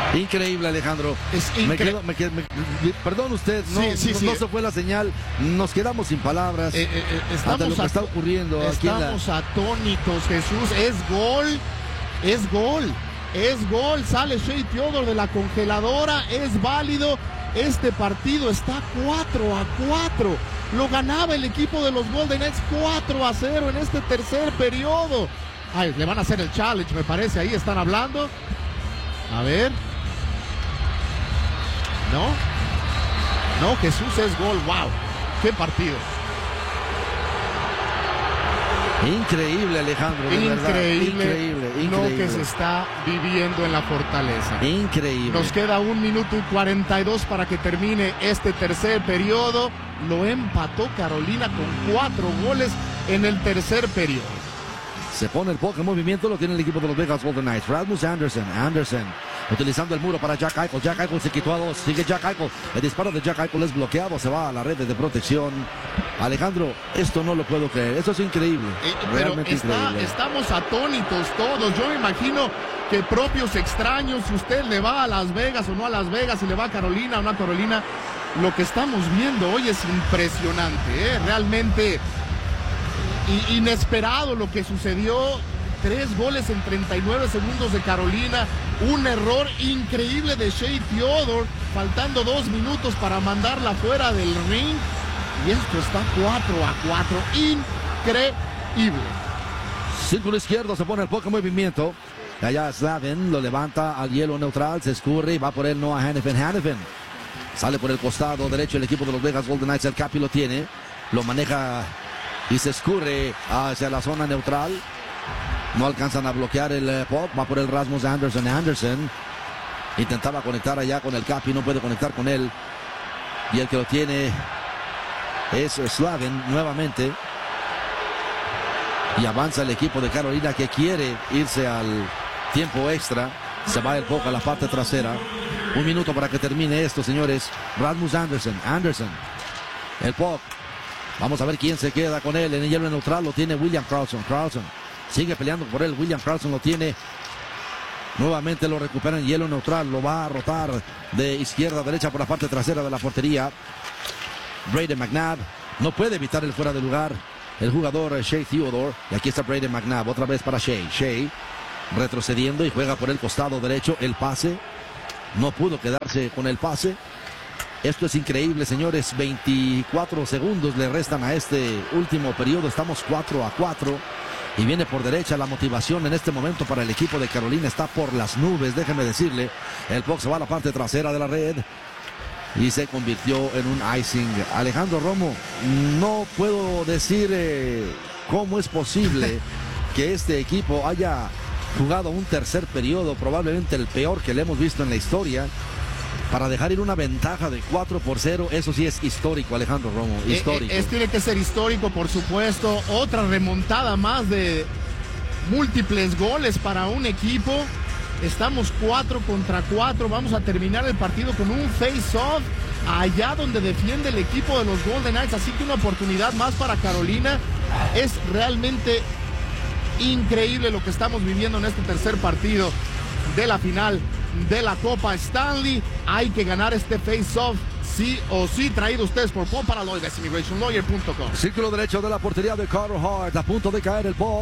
Increíble, Alejandro. Perdón usted, no se fue la señal. Nos quedamos sin palabras ante lo que está ocurriendo. Estamos atónitos, Jesús. Es gol. Sale Shea Theodore de la congeladora. Es válido. Este partido está 4-4. Lo ganaba el equipo de los Golden Knights 4-0 en este tercer periodo. Ay, le van a hacer el challenge, me parece. Ahí están hablando. A ver. No, Jesús, es gol. Wow, qué partido. Increíble, Alejandro. Increíble lo que se está viviendo en la Fortaleza. Increíble. Nos queda 1 minuto y 42 para que termine este tercer periodo. Lo empató Carolina con 4 goles en el tercer periodo. Se pone el puck en movimiento, lo tiene el equipo de los Vegas Golden Knights. Rasmus Anderson utilizando el muro para Jack Eichel. Jack Eichel se quitó a 2. Sigue Jack Eichel. El disparo de Jack Eichel es bloqueado. Se va a la red de protección. Alejandro, esto no lo puedo creer. Esto es increíble. Realmente increíble. Estamos atónitos todos. Yo me imagino que propios extraños, si usted le va a Las Vegas o no a Las Vegas, si le va a Carolina o no a Carolina, lo que estamos viendo hoy es impresionante. Realmente inesperado lo que sucedió. 3 goles en 39 segundos de Carolina. Un error increíble de Shea Theodore, faltando 2 minutos para mandarla fuera del ring. Y esto está 4-4. Increíble. Círculo izquierdo, se pone el puck en movimiento. Allá Slavin lo levanta al hielo neutral, se escurre y va por él Noah Hanifin. Sale por el costado derecho el equipo de los Vegas Golden Knights. El Capi lo tiene, lo maneja y se escurre hacia la zona neutral. No alcanzan a bloquear el puck. Va por el Rasmus Anderson. Intentaba conectar allá con el Capi, no puede conectar con él. Y el que lo tiene es Slavin nuevamente. Y avanza el equipo de Carolina, que quiere irse al tiempo extra. Se va el puck a la parte trasera. 1 minuto para que termine esto, señores. Rasmus Anderson. El puck. Vamos a ver quién se queda con él. En el hielo neutral lo tiene William Karlsson. Sigue peleando por él. William Karlsson lo tiene. Nuevamente lo recupera en hielo neutral. Lo va a rotar de izquierda a derecha por la parte trasera de la portería. Brayden McNabb no puede evitar el fuera de lugar. El jugador Shea Theodore. Y aquí está Brayden McNabb. Otra vez para Shea. Shea retrocediendo y juega por el costado derecho. El pase. No pudo quedarse con el pase. Esto es increíble, señores. 24 segundos le restan a este último periodo. Estamos 4-4. Y viene por derecha la motivación en este momento para el equipo de Carolina. Está por las nubes, déjeme decirle. El puck se va a la parte trasera de la red. Y se convirtió en un icing. Alejandro Romo, no puedo decir cómo es posible que este equipo haya jugado un tercer periodo, probablemente el peor que le hemos visto en la historia, para dejar ir una ventaja de 4-0. Eso sí es histórico, Alejandro Romo, histórico. Tiene que ser histórico, por supuesto. Otra remontada más de múltiples goles para un equipo. Estamos 4-4. Vamos a terminar el partido con un face-off allá donde defiende el equipo de los Golden Knights. Así que una oportunidad más para Carolina. Es realmente increíble lo que estamos viviendo en este tercer partido de la final de la Copa Stanley. Hay que ganar este face-off sí o sí, traído ustedes por Paul Paraloy de immigrationlawyer.com. Círculo derecho de la portería de Carter Hart, a punto de caer el puck.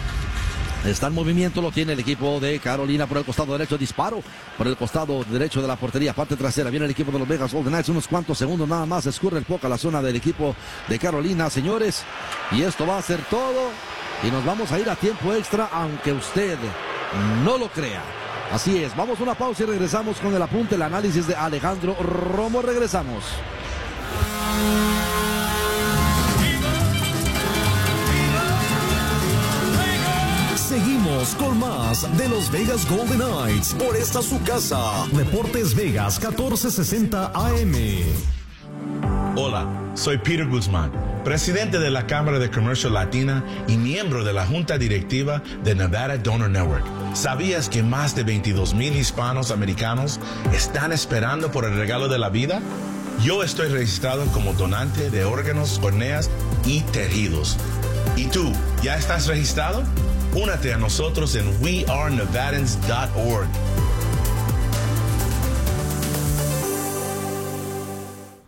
Está en movimiento, lo tiene el equipo de Carolina por el costado derecho. Disparo por el costado derecho de la portería, parte trasera. Viene el equipo de los Vegas Golden Knights. Unos cuantos segundos nada más. Escurre el puck a la zona del equipo de Carolina, señores. Y esto va a ser todo. Y nos vamos a ir a tiempo extra, aunque usted no lo crea. Así es, vamos a una pausa y regresamos con el apunte, el análisis de Alejandro Romo. Regresamos. Seguimos con más de los Vegas Golden Knights por esta su casa. Deportes Vegas 1460 AM. Hola, soy Peter Guzmán, presidente de la Cámara de Comercio Latina y miembro de la Junta Directiva de Nevada Donor Network. ¿Sabías que más de 22,000 hispanos americanos están esperando por el regalo de la vida? Yo estoy registrado como donante de órganos, córneas y tejidos. ¿Y tú, ya estás registrado? Únete a nosotros en wearenevadans.org.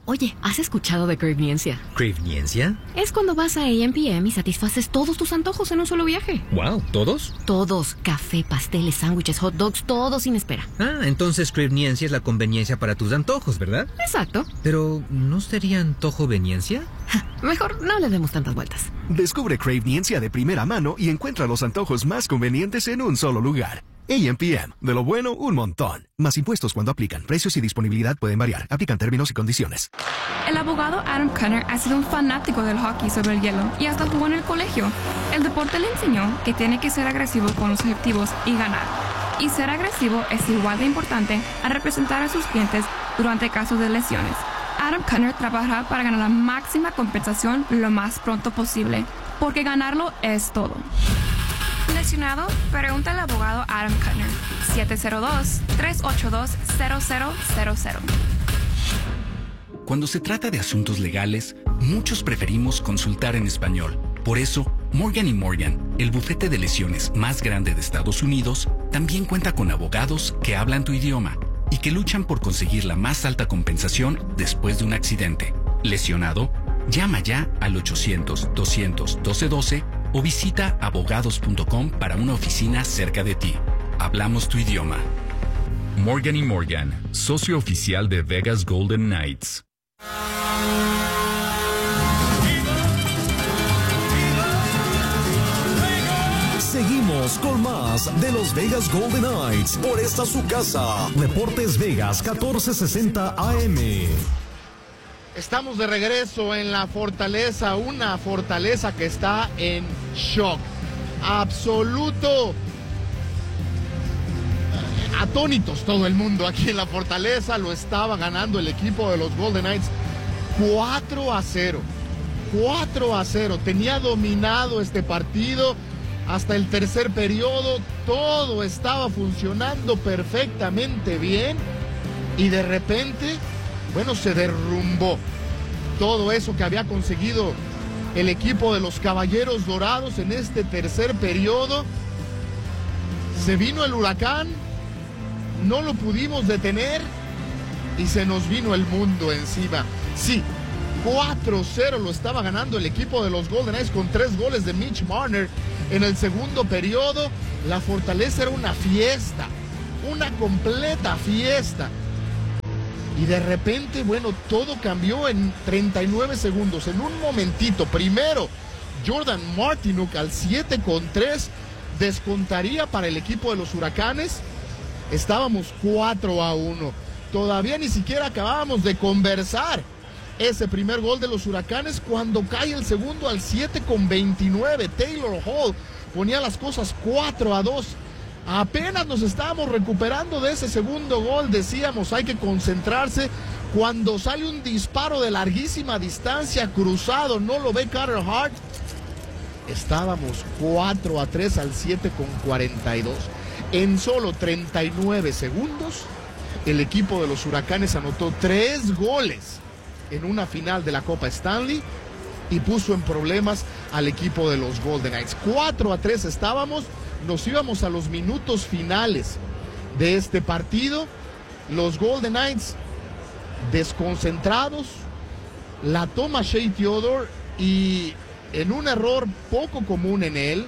Oye, ¿has escuchado de Cravniencia? ¿Cravniencia? Es cuando vas a A&PM y satisfaces todos tus antojos en un solo viaje. Wow, ¿todos? Todos. Café, pasteles, sándwiches, hot dogs, todo sin espera. Ah, entonces Cravniencia es la conveniencia para tus antojos, ¿verdad? Exacto. Pero, ¿no sería antojoveniencia? Mejor no le demos tantas vueltas. Descubre Cravniencia de primera mano y encuentra los antojos más convenientes en un solo lugar. A&PM, de lo bueno, un montón. Más impuestos cuando aplican. Precios y disponibilidad pueden variar. Aplican términos y condiciones. El abogado Adam Cunner ha sido un fanático del hockey sobre el hielo y hasta jugó en el colegio. El deporte le enseñó que tiene que ser agresivo con los objetivos y ganar. Y ser agresivo es igual de importante a representar a sus clientes durante casos de lesiones. Adam Cunner trabajará para ganar la máxima compensación lo más pronto posible, porque ganarlo es todo. ¿Lesionado? Pregunta al abogado Adam Cunner. 702-382-0000. Cuando se trata de asuntos legales, muchos preferimos consultar en español. Por eso, Morgan & Morgan, el bufete de lesiones más grande de Estados Unidos, también cuenta con abogados que hablan tu idioma y que luchan por conseguir la más alta compensación después de un accidente. ¿Lesionado? Llama ya al 800-200-1212 o visita abogados.com para una oficina cerca de ti. Hablamos tu idioma. Morgan & Morgan, socio oficial de Vegas Golden Knights. Seguimos con más de los Vegas Golden Knights por esta su casa. Deportes Vegas 1460 AM. Estamos de regreso en la fortaleza, una fortaleza que está en shock absoluto. Atónitos todo el mundo aquí en la fortaleza. Lo estaba ganando el equipo de los Golden Knights 4-0. 4-0. Tenía dominado este partido hasta el tercer periodo. Todo estaba funcionando perfectamente bien. Y de repente, bueno, se derrumbó todo eso que había conseguido el equipo de los Caballeros Dorados en este tercer periodo. Se vino el huracán, no lo pudimos detener y se nos vino el mundo encima. Sí, 4-0 lo estaba ganando el equipo de los Golden Knights con 3 goles de Mitch Marner en el segundo periodo. La fortaleza era una fiesta, una completa fiesta. Y de repente, bueno, todo cambió en 39 segundos, en un momentito. Primero, Jordan Martinook al 7-3 descontaría para el equipo de los Huracanes. Estábamos 4-1. Todavía ni siquiera acabábamos de conversar ese primer gol de los Huracanes cuando cae el segundo al 7-29. Taylor Hall ponía las cosas 4-2. Apenas nos estábamos recuperando de ese segundo gol. Decíamos, hay que concentrarse. Cuando sale un disparo de larguísima distancia, cruzado, no lo ve Carter Hart. Estábamos 4-3 al 7-42. En solo 39 segundos, el equipo de los Huracanes anotó 3 goles en una final de la Copa Stanley y puso en problemas al equipo de los Golden Knights. 4-3 estábamos. Nos íbamos a los minutos finales de este partido. Los Golden Knights desconcentrados. La toma Shea Theodore y en un error poco común en él,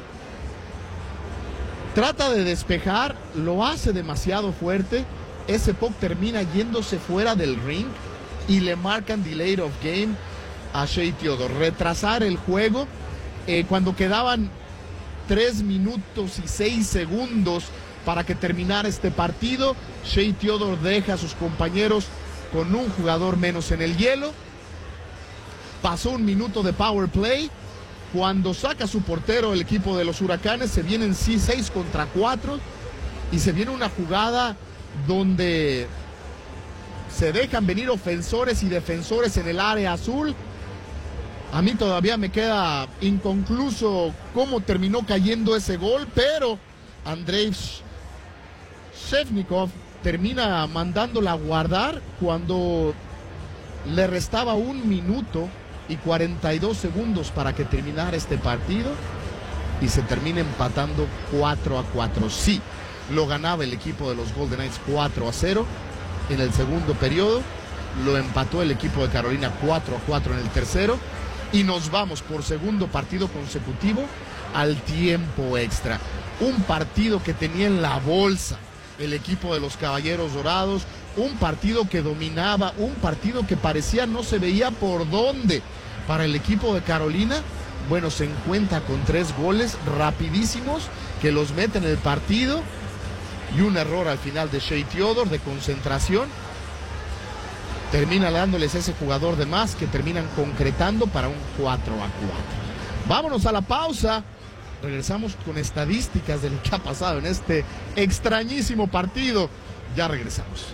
trata de despejar, lo hace demasiado fuerte. Ese puck termina yéndose fuera del ring y le marcan delay of game a Shea Theodore. Retrasar el juego cuando quedaban 3 minutos y 6 segundos para que terminara este partido. Shea Theodore deja a sus compañeros con un jugador menos en el hielo. Pasó un minuto de power play. Cuando saca su portero el equipo de los Huracanes, se vienen 6 contra 4 y se viene una jugada donde se dejan venir ofensores y defensores en el área azul. A mí todavía me queda inconcluso cómo terminó cayendo ese gol, pero Andrei Shevnikov termina mandándola a guardar cuando le restaba 1 minuto y 42 segundos para que terminara este partido y se termina empatando 4-4. Sí, lo ganaba el equipo de los Golden Knights 4-0 en el segundo periodo lo empató el equipo de Carolina 4-4 en el tercero y nos vamos por segundo partido consecutivo al tiempo extra. Un partido que tenía en la bolsa el equipo de los Caballeros Dorados, un partido que dominaba, un partido que parecía no se veía por dónde para el equipo de Carolina. Bueno, se encuentra con 3 goles rapidísimos que los mete en el partido y un error al final de Shea Theodore de concentración. Termina dándoles ese jugador de más que terminan concretando para un 4-4. Vámonos a la pausa. Regresamos con estadísticas de lo que ha pasado en este extrañísimo partido. Ya regresamos.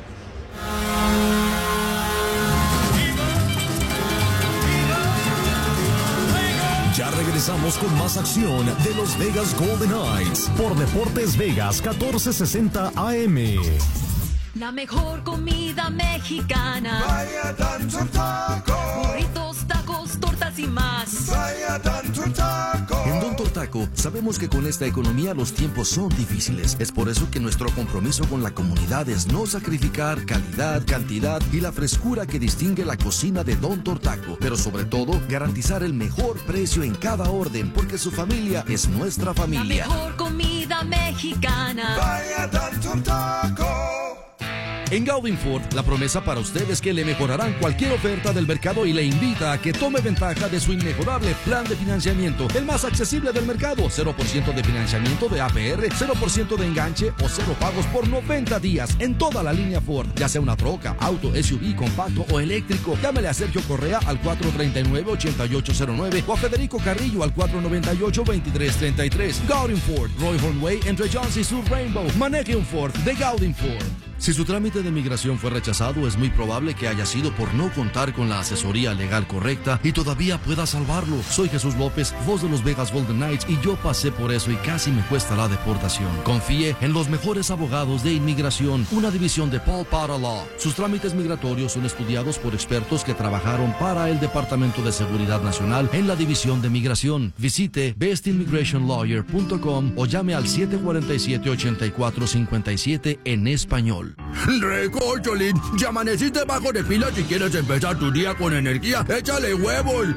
Ya regresamos con más acción de los Vegas Golden Knights por Deportes Vegas 1460 AM. La mejor comida mexicana. Vaya Tanto Taco. Burritos, tacos, tortas y más. Vaya Tanto Taco. En Don Tortaco sabemos que con esta economía los tiempos son difíciles. Es por eso que nuestro compromiso con la comunidad es no sacrificar calidad, cantidad y la frescura que distingue la cocina de Don Tortaco. Pero sobre todo, garantizar el mejor precio en cada orden, porque su familia es nuestra familia. La mejor comida mexicana. Vaya Tanto Taco. En Gaudin Ford, la promesa para usted es que le mejorarán cualquier oferta del mercado y le invita a que tome ventaja de su inmejorable plan de financiamiento, el más accesible del mercado. 0% de financiamiento de APR, 0% de enganche o 0 pagos por 90 días en toda la línea Ford, ya sea una troca, auto, SUV, compacto o eléctrico. Llámele a Sergio Correa al 439-8809 o a Federico Carrillo al 498-2333. Gaudin Ford, Roy Hornway, entre Jones y Sur Rainbow. Maneje un Ford de Gaudin Ford. Si su trámite de migración fue rechazado, es muy probable que haya sido por no contar con la asesoría legal correcta y todavía pueda salvarlo. Soy Jesús López, voz de los Vegas Golden Knights, y yo pasé por eso y casi me cuesta la deportación. Confíe en los mejores abogados de inmigración, una división de Paul Potter Law. Sus trámites migratorios son estudiados por expertos que trabajaron para el Departamento de Seguridad Nacional en la división de migración. Visite bestimmigrationlawyer.com o llame al 747-8457 en español. Recórcholín, ya amaneciste bajo de pilas y quieres empezar tu día con energía, échale huevos.